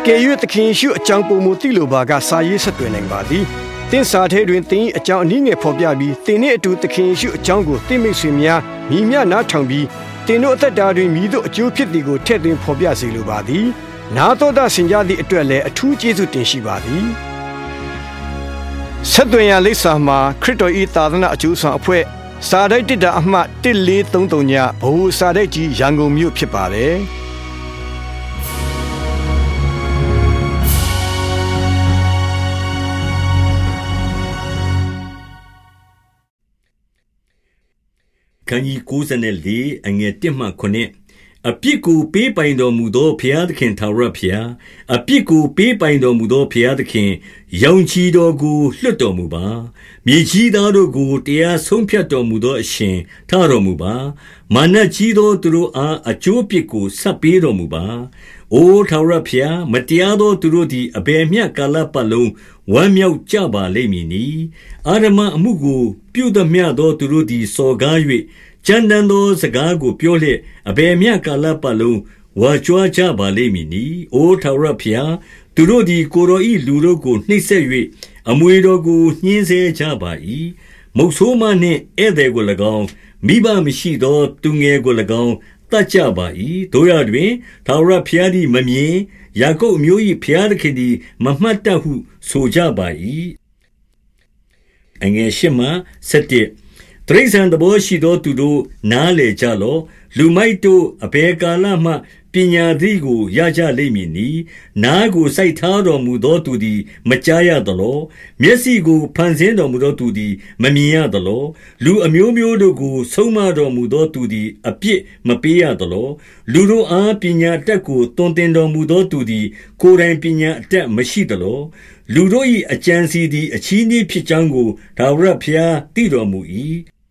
ကယ်၍သခင်ယေရှုအကြောင်းပုံမူသိလိုပါကစာရေးဆက်သွယ်နိုင်ပါသည်သင်စာထဲတွင်သင်၏အကြောင်းအနည်းငယ်ဖော်ပြပြီးသင်နှင့်အတူသခင်ယေရှုအကြောင်းကိုသင်မိတ်ဆွေများညီမျှနားထောင်ပြီးသင်တို့အသက်တာတွင်မြည်သို့အကျိုးဖြစ်သည်ကိုထည့်သွင်းဖော်ပြစေလိုပါသည်နာတော်တာဆင်ကြသည့်အတွက်လည်းအထူးကျေးဇူးတင်ရှိပါသည်ဆက်သွယ်ရလိပ်စာမှာခရစ်တော်၏သာသနာအကျိုးဆောင်အဖွဲ့စာတိုက်တစ်တာအမှတ်1433ညဘိုးစာတိုက်ကြီးရန်ကုန်မြို့ဖြစ်ပါတယ်ခန်းကြီး94အငယ်1မှ9အပြစ်ကိုပေးပိုင်တော်မူသောဘုရားသခင်ထာဝရဘုရားအပြစ်ကိုပေးပိုင်တော်မူသောဘုရားသခင်ရောင်ချီတော်ကိုလွှတ်တော်မူပါမြေကြီးသားတို့ကိုတရားဆုံးဖြတ်တော်မူသောအရှင်ထတော်မူပါမာနကြီးသောသူတို့အားအကျိုးပြစ်ကိုဆက်ပေးတော်မူပါအိုထာဝရဘုရားမတရားသောသူတို့သည်အဘယ်မျှကာလပတ်လုံးဝမ်းမြောက်ကြပါလိမ့်မည်နီအာရမအမှုကိုပြုသမျှသောသူတို့သည်စော်ကား၍ကြမ်းတမ်းသောစကားကိုပြောလျက်အဘယ်မျှကာလပတ်လုံးဝါကြွားကြပါလိမ့်မည်နီအိုထာဝရဘုရားသူတို့သည်ကိုယ်တော်၏လူတို့ကိုနှိပ်စက်၍အမွေတော်ကိုညှင်းဆဲကြပါ၏မုတ်ဆိုးမနှင့်ဧည့်သည်ကို၎င်းမိဘမရှိသောသူငယ်ကို၎င်းတတ်ကြပါ၏တို့ရတွင်ထာဝရဘုရားသည်မမြင်ယာကုပ်အမျိုး၏ဘုရားသခင်သည်မမှတ်တတ်ဟုဆိုကြပါ၏အငယ်8မှ17တိရစ္ဆာန်သဘောရှိသောသူတို့နားလည်ကြလော့လူမိုက်တို့အဘယ်ကာလမှပညာသတိကိုရကြလိမ့်မည်နီနားကိုစိုက်ထားတော်မူသောသူသည်မကြားရသလောမျက်စိကိုဖန်ဆင်းတော်မူသောသူသည်မမြင်ရသလောလူအမျိုးမျိုးတို့ကိုဆုံးမတော်မူသောသူသည်အပြစ်မပေးရသလောလူတို့အားပညာအတတ်ကိုသွန်သင်တော်မူသောသူသည်ကိုယ်တိုင်ပညာအတတ်မရှိသလောလူတို့၏အကြံစီသည်အချည်းနှီးဖြစ်ကြောင်းကိုထာဝရဘုရားသိတော်မူ၏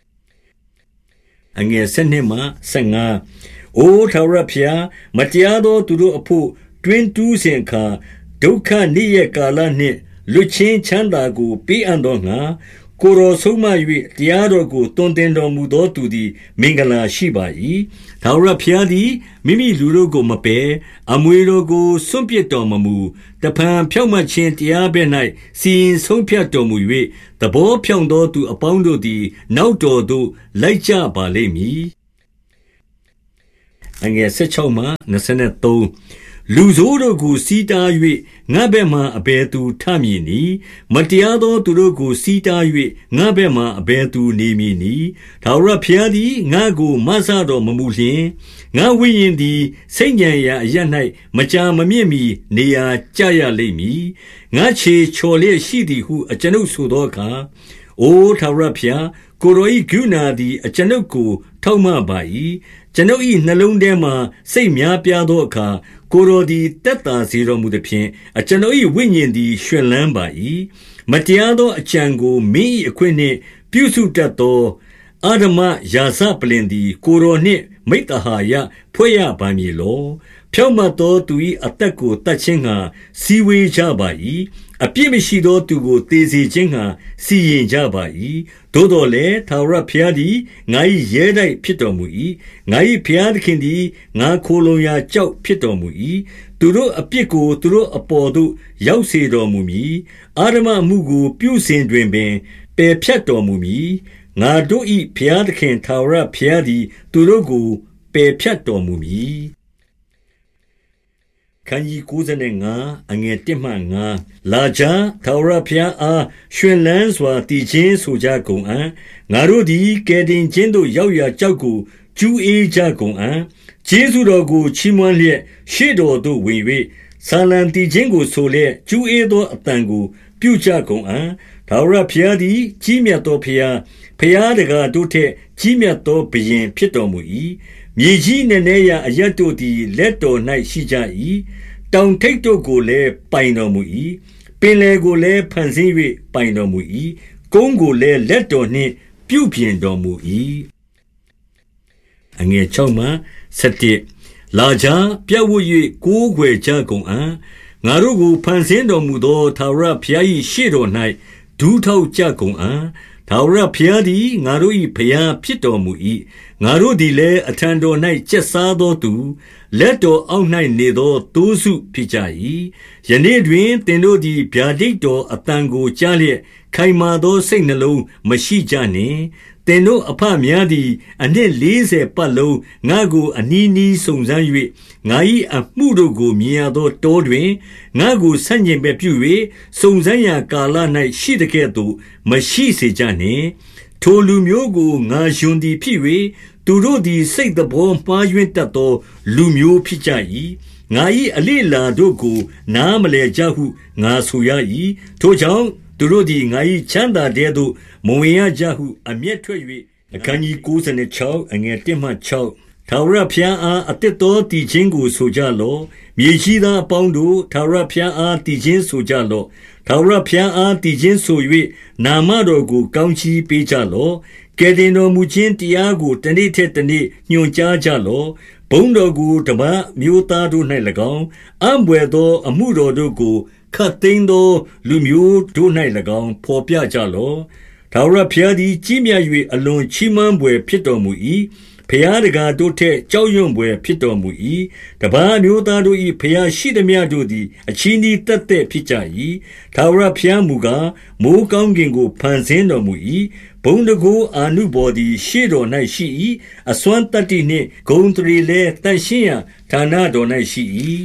အငယ်7မှ15အိုထာဝရဘုရားမတရားသောသူတို့အဖို့တွင်တူးစဉ်အခါဒုက္ခနေ့ရက်ကာလနှင့်လွတ်ချင်းချမ်းသာကိုပေးအပ်သောငါကိုယ်တော်ဆုံးမ၍တရားတော်ကိုသွန်သင်တော်မူသောသူသည်မင်္ဂလာရှိပါ၏ထာဝရဘုရားသည်မိမိလူတို့ကိုမပယ်အမွေတော်ကိုစွန့်ပစ်တော်မမူတဖန်ဖြောင့်မတ်ခြင်းတရားဘက်၌စီရင်ဆုံးဖြတ်တော်မူ၍သဘောဖြောင့်သောသူအပေါင်းတို့သည်နောက်တော်သို့လိုက်ကြပါလိမ့်မည်အငယ်16မှ23လူဆိုးတို့ကိုစီးတား၍ငါဘက်မှအဘယ်သူထမည်နီမတရားသောသူတို့ကိုစီးတား၍ငါဘက်မှအဘယ်သူနေမည်နီထာဝရဘုရားသည်ငါကိုမဆတော်မမူလျင်ငါဝိညာဉ်သည်စိတ်ညံရာအရ၌မကြာမမြင့်မီနေရာကျရလိမ့်မည်ငါခြေချော်လျက်ရှိသည်ဟုအကျွန်ုပ်ဆိုသောအခါအိုထာဝရဘုရားကိုယ်တော်၏ကရုဏာသည်အကျွန်ုပ်ကိုထောက်မပါ၏ကျွန်ုပ်၏နှလုံးထဲမှစိတ်များပြားသောအခါကိုယ်တော်သည်တက်တာစေတော်မူသည်ဖြင့်အကျွန်ုပ်၏ဝိညာဉ်သည်ရွှင်လန်းပါ၏မတရားသောအကြံကိုမင်း၏အခွင့်နှင့်ပြုစုတတ်သောအာဓမယာဇပလင်သည်ကိုယ်တော်နှင့်မိတ္တဟာယဖွဲ့ရပါမည်လောဖြောင့်မတ်သောသူ၏အသက်ကိုတတ်ခြင်းငှာစီဝေးကြပါ၏အပြစ်မရှိသောသူကိုသေစေခြင်းငှာစီရင်ကြပါ၏သို့တော်လည်းထာဝရဘုရားသည်ငါ၏ရဲတိုက်ဖြစ်တော်မူ၏ငါ၏ဘုရားသခင်သည်ငါခိုလုံရာကျောက်ဖြစ်တော်မူ၏သူတို့အပြစ်ကိုသူတို့အပေါ်သို့ရောက်စေတော်မူမည်အာဓမအမှုကိုပြုစဉ်တွင်ပင်ပယ်ဖြတ်တော်မူမည်ငါတို့၏ဘုရားသခင်ထာဝရဘုရားသည်သူတို့ကိုပယ်ဖြတ်တော်မူမည်ခန်းကြီး95အငယ်1မှ9လာကြထာဝရဘုရားအားရွှင်လန်းစွာတည်ခြင်းဆိုကြကုန်အံ့ငါတို့သည်ကယ်တင်ခြင်းသို့ရောက်ရာကြောက်ကိုကျူးအေးကြကုန်အံ့ကျေးဇူးတော်ကိုချီးမွမ်းလျက်ရှေ့တော်သို့ဝင်၍ဆာလံတည်ခြင်းကိုဆိုလျက်ကျူးအေးသောအတန်ကိုပြုကြကုန်အံ့ထာဝရဘုရားသည်ကြီးမြတ်သောဘုရားဘုရားတကားတို့ထက်ကြီးမြတ်သောဘုရင်ဖြစ်တော်မူ၏မြေကြီးနည်းနည်းရာအရတ်တို့သည်လက်တော်၌ရှိကြ၏တောင်ထိပ်တို့ကိုလည်းပိုင်တော်မူ၏ပင်လယ်ကိုလည်းဖန်ဆင်း၍ပိုင်တော်မူ၏ကုန်းကိုလည်းလက်တော်နှင့်ပြုပြင်တော်မူ၏အငယ်6မှ7လာကြပြတ်ဝတ်၍ကိုးကွယ်ကြကုန်အံ့ငါတို့ကိုဖန်ဆင်းတော်မူသောထာဝရဘုရား၏ရှေ့တော်၌ဒူးထောက်ကြကုန်အံ့ထာဝရဘုရားသည်ငါတို့၏ဘုရားဖြစ်တော်မူ၏ငါတို့သည်လည်းအထံတော်၌ကျက်စားသောသူလက်တော်အောက်၌နေသောသိုးစုဖြစ်ကြ၏ယနေ့တွင်သင်တို့သည်ဗျာဒိတ်တော်အတန်ကိုကြားလျက်ခိုင်မာသောစိတ်နှလုံးမရှိကြနှင့်သင်တို့အဖများသည်အနှစ်40ပတ်လုံးငါကိုအနီးနီးစုံစမ်း၍ငါ၏အမှုတို့ကိုမြင်ရသောတောတွင်ငါကိုဆန့်ကျင်ဘက်ပြု၍စုံစမ်းရာကာလ၌ရှိသကဲ့သို့မရှိစေကြနှင့်ထိုလူမျိုးကိုငါယွန်သည်ဖြစ်၍သူတို့သည်စိတ်တော်မှားယွင်းတတ်သောလူမျိုးဖြစ်ကြ၏ငါ၏အလေလာတို့ကိုနားမလဲကြဟုငါဆိုရ၏ထိုကြောင့်သူတို့သည်ငါ၏ချမ်းသာတဲ့သို့မဝင်ရကြဟုအမျက်ထွက်၍အခန်းကြီး96အငယ်1မှ6ထာဝရဘုရားအားအသက်တော်တည်ခြင်းကိုဆိုကြလော့မြေကြီးသားအပေါင်းတို့ထာဝရဘုရားအားတည်ခြင်းဆိုကြလော့ထာဝရဘုရားအားတည်ခြင်းဆို၍နာမတော်ကိုကောင်းချီးပေးကြလော့ကယ်တင်တော်မူခြင်းတရားကိုတနေ့ထက်တနေ့ညွှန်ကြားကြလော့ဘုန်းတော်ကိုဓမ္မမျိုးသားတို့၌၎င်းအံ့ဘွယ်သောအမှုတော်တို့ကိုခတ်သိမ်းသောလူမျိုးတို့၌၎င်းဖော်ပြကြလော့ထာဝရဘုရားသည်ကြီးမြတ်၍အလွန်ချီးမွမ်းဖွယ်ဖြစ်တော်မူ၏ဘုရားတကာတို့ထက်ကြောက်ရွံ့ဖွယ်ဖြစ်တော်မူ၏တပါးမျိုးသားတို့၏ဘုရားရှိသမျှတို့သည်အချီးနှီးသက်သက်ဖြစ်ကြ၏ထာဝရဘုရားမူကားမိုးကောင်းကင်ကိုဖန်ဆင်းတော်မူ၏ဘုံတကိုးအာနုဘော်သည်ရှေ့တော်၌ရှိ၏အစွမ်းတတ္တိနှင့်ဂုဏ်တရီလည်းတန်ရှင်းရာဌာနတော်၌ရှိ၏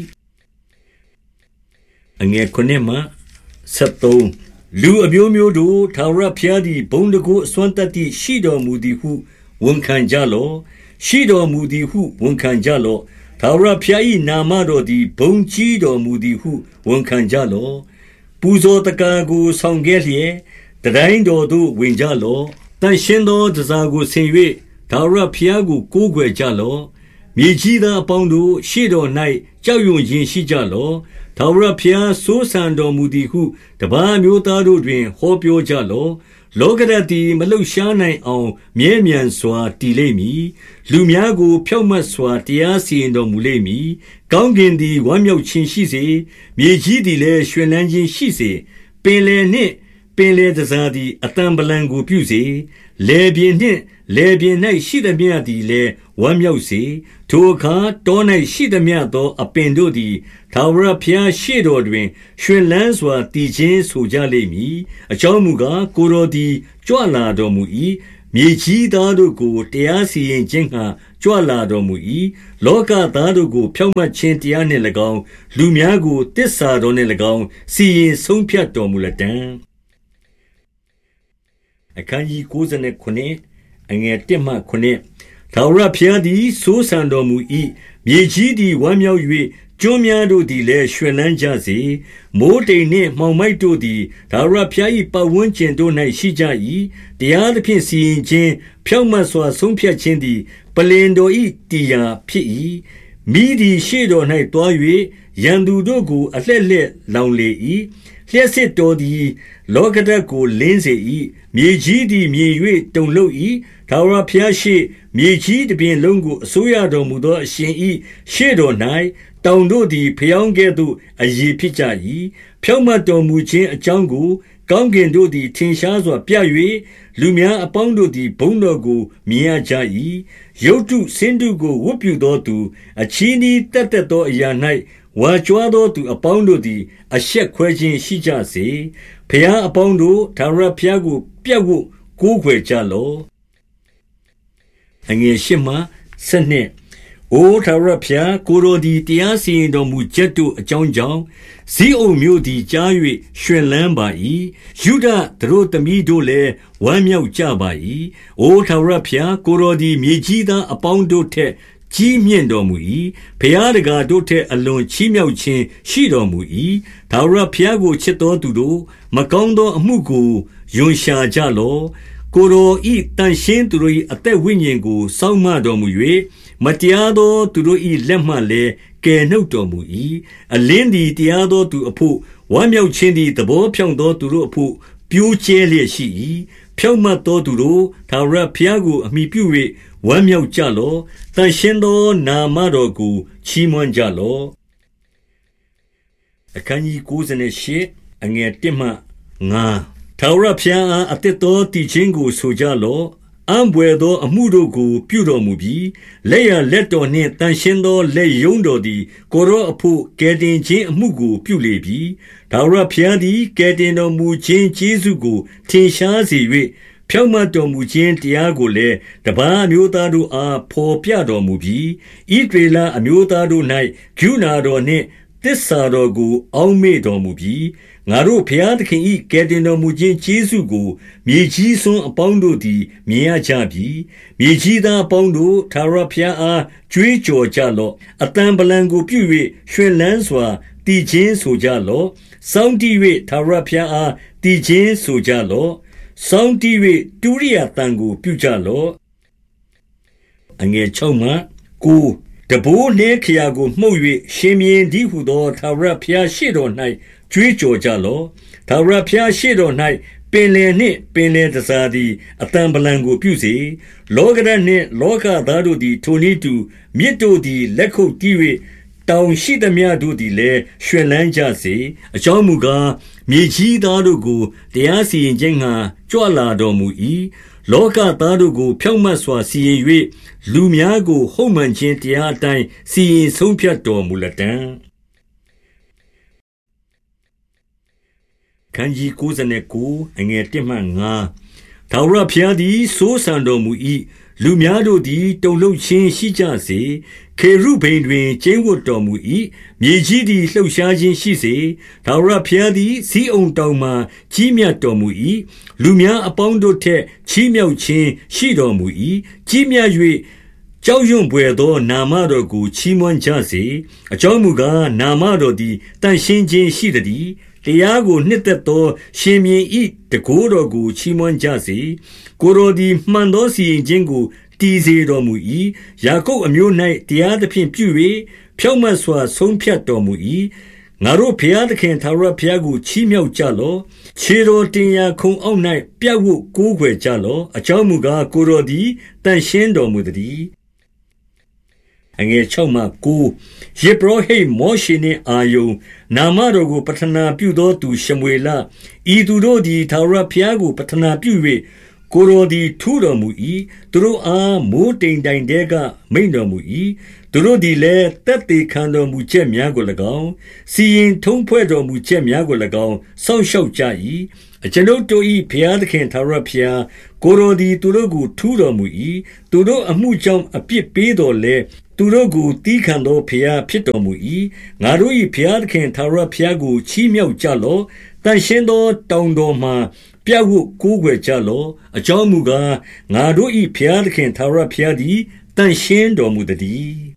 အငယ်9မှ73လူအမျိုးမျိုးတို့ထာဝရဘုရားသည်ဘုံတကိုးအစွမ်းတတ္တိရှိတော်မူသည်ဟုဝန်ခံကြလော့ရှိတော်မူသည်ဟုဝန်ခံကြလော့ထာဝရဘုရား၏နာမတော်သည်ဘုံကြီးတော်မူသည်ဟုဝန်ခံကြလော့ပူဇော်တကာကိုဆောင်ခဲ့လျက်တတိုင်းတော်သို့ဝင်ကြလော့တန်ရှင်းသောတစားကိုဆင်၍ထာဝရဘုရားကိုကိုးကွယ်ကြလော့မြေကြီးသားအပေါင်းတို့ရှေ့တော်၌ကြောက်ရွံ့ခြင်းရှိကြလော့ထာဝရဘုရားစိုးစံတော်မူသည်ဟုတပါးမျိုးသားတို့တွင်ဟောပြောကြလော့လောကဓာတ်သည်မလှုပ်ရှားနိုင်အောင်မြဲမြံစွာတည်လိမ့်မည်လူများကိုဖြောင့်မတ်စွာတရားစီရင်တော်မူလိမ့်မည်ကောင်းကင်သည်ဝမ်းမြောက်ခြင်းရှိစေမြေကြီးသည်လည်းရွှင်လန်းခြင်းရှိစေပင်လယ်နှင့်ပင်လေတစားသည်အတံပလံကိုပြုစေလေပြင်းနှင့်လေပြင်း၌ရှိသမျှသည်လည်းဝမ်းမြောက်စေထိုအခါတော၌ရှိသမျှသောအပင်တို့သည်ထာဝရဘုရားရှေ့တော်တွင်ရွှင်လန်းစွာတည်ခြင်းဆိုကြလိမ့်မည်အကြောင်းမူကားကိုယ်တော်သည်ကြွလာတော်မူ၏မြေကြီးသားတို့ကိုတရားစီရင်ခြင်းငှာကြွလာတော်မူ၏လောကသားတို့ကိုဖြောင့်မတ်ခြင်းတရားနှင့်၎င်းလူများကိုတစ္ဆာတော်နှင့်၎င်းစီရင်ဆုံးဖြတ်တော်မူလတံ့အခန်းကြီး99အငယ်1မှ9ထာဝရဘုရားသည်စိုးစံတော်မူ၏မြေကြီးသည်ဝမ်းမြောက်၍ကျွန်းများတို့သည်လည်းရွှင်လန်းကြစေမိုးတိမ်နှင့်မှောင်မိုက်တို့သည်ထာဝရဘုရား၏ပတ်ဝန်းကျင်တို့၌ရှိကြ၏တရားသဖြင့်စီရင်ခြင်းဖြောင့်မတ်စွာဆုံးဖြတ်ခြင်းသည်ပလင်တော်၏တရားဖြစ်၏မိသည်ရှေ့တော်၌တွား၍ရန်သူတို့ကိုအလှဲ့လှဲ့လောင်လေ၏လျှက်စစ်တော်သည်လောကဓာတ်ကိုလင်းစေ၏မြေကြီးသည်မြည်၍တုန်လှုပ်၏ထာဝရဘုရားရှိမြေကြီးတစ်ပြင်လုံးကိုအစိုးရတော်မူသောအရှင်၏ရှေ့တော်၌တောင်တို့သည်ဖျောင်းကဲ့သို့အရည်ဖြစ်ကြ၏ဖြောင့်မတ်တော်မူခြင်းအကြောင်းကိုကောင်းကင်တို့သည်ထင်ရှားစွာပြ၍လူများအပေါင်းတို့သည်ဘုန်းတော်ကိုမြင်ရကြ၏ရုပ်တုဆင်းတုကိုဝတ်ပြုသောသူအချီးနှီးတက်တက်သောအရာ၌ဝါကြွားသောသူအပေါင်းတို့သည်အရှက်ခွဲခြင်းရှိကြစေဖျားအပေါင်းတို့ထာဝရဘုရားကိုပြတ်ဝတ်ကိုးကွယ်ကြလော့အငယ်8မှ12အိုထာဝရဘုရားကိုယ်တော်သည်တရားစီရင်တော်မူချက်တို့အကြောင်းကြောင့်ဇိအုန်မြို့သည်ကြား၍ရွှင်လန်းပါ၏ယုဒသူတို့သမီးတို့လည်းဝမ်းမြောက်ကြပါ၏အိုထာဝရဘုရားကိုယ်တော်သည်မြေကြီးသားအပေါင်းတို့ထက်ကြီးမြင့်တော်မူ၏ဘုရားတကာတို့ထက်အလွန်ချီးမြှောက်ခြင်းရှိတော်မူ၏ထာဝရဘုရားကိုချစ်တော်သူတို့မကောင်းသောအမှုကိုယွန်ရှာကြလော့ကိုယ်တော်ဤတန်ရှင်းသူတို့၏အသက်ဝိညာဉ်ကိုစောင့်မတော်မူ၍မတရားသောသူတို့၏လက်မှလည်းကယ်နှုတ်တော်မူ၏အလင်းသည်တရားသောသူအဖို့ဝမ်းမြောက်ခြင်းသည်သဘောဖြောင့်သောသူတို့အဖို့ပြိုးကျဲလျက်ရှိ၏ဖြောင့်မတ်သောသူတို့ထာဝရဘုရားကိုအမိပြု၍ဝမ်းမြောက်ကြလော့တန်ရှင်းသောနာမတော်ကိုချီးမွမ်းကြလော့အခန်းကြီး98အငယ်1မှ9 ထာဝရဘုရားအားအသစ်သောတည်ခြင်းကိုဆိုကြလော့အံဘွယ်သောအမှုတို့ကိုပြုတော်မူပြီးလက်ရလက်တော်နှင့်တန်ရှင်းသောလက်ယုံတော်သည်ကိုရောအဖို့ကယ်တင်ခြင်းအမှုကိုပြုလေပြီထာဝရဘုရားသည်ကယ်တင်တော်မူခြင်းကျေးဇူးကိုထင်ရှားစေ၍ဖြောင့်မတ်တော်မူခြင်းတရားကိုလည်းတပါးအမျိုးသားတို့အားဖော်ပြတော်မူပြီးဣသရေလအမျိုးသားတို့၌ကရုဏာတော်နှင့်သစ္စာတော်ကိုအောက်မေ့တော်မူပြီးငါတို့ဘုရားသခင်၏ကယ်တင်တော်မူခြင်းကျေးဇူးကိုမြေကြီးစွန်းအပေါင်းတို့သည်မြင်ရကြပြီမြေကြီးသားအပေါင်းတို့ထာဝရဘုရားအားကြွေးကြော်ကြလော့အတန်ပလံကိုပြု၍ရွှင်လန်းစွာတည်ခြင်းဆိုကြလော့စောင်းတီး၍ထာဝရဘုရားအားတည်ခြင်းဆိုကြလော့စောင်းတီး၍တူရိယာတန်ကိုပြုကြလော့အငယ်6မှ9တဘိုးနှဲခရာကိုမှုတ်၍ရှင်မြင်းဒီဟုသောထာဝရဘုရားရှေ့တော်၌ကြွေးကြော်ကြလော့ထာဝရဘုရားရှေ့တော်၌ပင်လယ်နှင့်ပင်လယ်တစားသည်အတန်ပလံကိုပြုစေလောကဓာတ်နှင့်လောကသားတို့သည်ထိုနည်းတူမြစ်တို့သည်လက်ခုပ်တီး၍တောင်ရှိသမျှတို့သည်လည်းရွှင်လန်းကြစေအကြောင်းမူကားမြေကြီးသားတို့ကိုတရားစီရင်ခြင်းငှာကြွလာတော်မူ၏လောကသားတို့ကိုဖြောင့်မတ်စွာစီရင်၍လူများကိုဟုတ်မှန်ခြင်းတရားအတိုင်းစီရင်ဆုံးဖြတ်တော်မူလတံ့ခန်းကြီး99အငယ်1မှ5ထာဝရဘုရားသည်စိုးစံတော်မူ၏လူများတို့သည်တုန်လှုပ်ခြင်းရှိကြစေခေရုဗိမ်တွင်ကျင်းဝတ်တော်မူ၏မြေကြီးသည်လှုပ်ရှားခြင်းရှိစေထာဝရဘုရားသည်ဇီးအုံတောင်မှကြီးမြတ်တော်မူ၏လူများအပေါင်းတို့ထက်ချီးမြှောက်ခြင်းရှိတော်မူ၏ကြီးမြတ်၍ကြောက်ရွံ့ပွေသောနာမတော်ကိုချီးမွမ်းကြစေအကြောင်းမူကားနာမတော်သည်တန်ရှင်းခြင်းရှိသည်တရားကိုနှစ်သက်သောရှင်မြင်းဤတကိုးတော်ကိုချီးမွမ်းကြစေကိုယ်တော်သည်မှန်သောစီရင်ခြင်းကိုတည်စေတော်မူ၏ယာကုပ်အမျိုး၌တရားသဖြင့်ပြု၍ဖြောင့်မတ်စွာဆုံးဖြတ်တော်မူ၏ငါတို့ဘုရားသခင်ထာဝရဘုရားကိုချီးမြှောက်ကြလော့ခြေတော်တင်ရာခုံအောက်၌ပြတ်ဝတ်ကိုးကွယ်ကြလော့အကြောင်းမူကားကိုယ်တော်သည်တန်ရှင်းတော်မူသည်အငယ်6မှ9ယေဘရဟိတ်မောရှေနှင့်အာယုန်နာမတော်ကိုပဌနာပြုသောသူရှမွေလဤသူတို့သည်ထာဝရဘုရားကိုပဌနာပြု၍ကိုယ်တော်သည်ထူတော်မူ၏သူတို့အားမိုးတိမ်တိုင်တဲကမိန်တော်မူ၏သူတို့သည်လည်းတက်သေးခံတော်မူချက်များကို၎င်းစီရင်ထုံးဖွဲ့တော်မူချက်များကို၎င်းစောင့်ရှောက်ကြ၏အကျွန်ုပ်တို့၏ဘုရားသခင်ထာဝရဘုရားကိုယ်တော်သည်သူတို့ကိုထူတော်မူ၏သူတို့အမှုကြောင့်အပြစ်ပေးတော်လဲသူတို့ကိုတီးခံသောဘုရားဖြစ်တော်မူ၏ငါတို့၏ဘုရားသခင်ထာဝရဘုရားကိုချီးမြှောက်ကြလော့တန်ရှင်းသောတောင်တော်မှပြတ်ဝတ်ကိုးကွယ်ကြလော့အကြောင်းမူကားငါတို့၏ဘုရားသခင်ထာဝရဘုရားသည်တန်ရှင်းတော်မူသည်